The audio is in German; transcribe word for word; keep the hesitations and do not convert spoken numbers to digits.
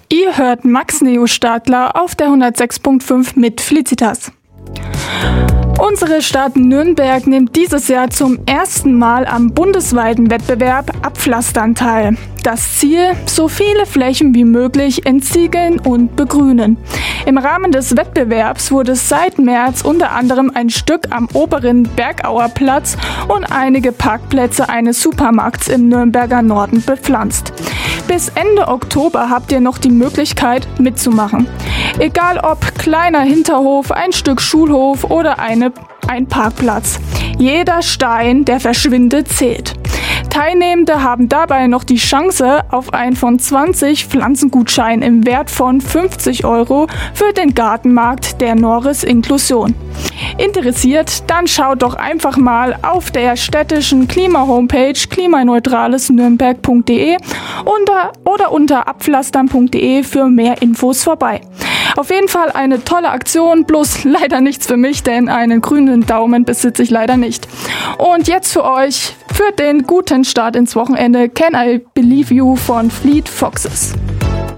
Ihr hört Max Neostadler auf der hundertsechs Komma fünf mit Felicitas. Unsere Stadt Nürnberg nimmt dieses Jahr zum ersten Mal am bundesweiten Wettbewerb Abpflastern teil. Das Ziel: so viele Flächen wie möglich entsiegeln und begrünen. Im Rahmen des Wettbewerbs wurde seit März unter anderem ein Stück am oberen Bergauer Platz und einige Parkplätze eines Supermarkts im Nürnberger Norden bepflanzt. Bis Ende Oktober habt ihr noch die Möglichkeit mitzumachen. Egal ob kleiner Hinterhof, ein Stück Schulhof oder eine, ein Parkplatz. Jeder Stein, der verschwindet, zählt. Teilnehmende haben dabei noch die Chance auf einen von zwanzig Pflanzengutschein im Wert von fünfzig Euro für den Gartenmarkt der Norris Inklusion. Interessiert? Dann schaut doch einfach mal auf der städtischen Klima-Homepage klimaneutralesnürnberg punkt de unter, oder unter abpflastern punkt de für mehr Infos vorbei. Auf jeden Fall eine tolle Aktion, bloß leider nichts für mich, denn einen grünen Daumen besitze ich leider nicht. Und jetzt für euch, für den guten Start ins Wochenende, Can I Believe You von Fleet Foxes.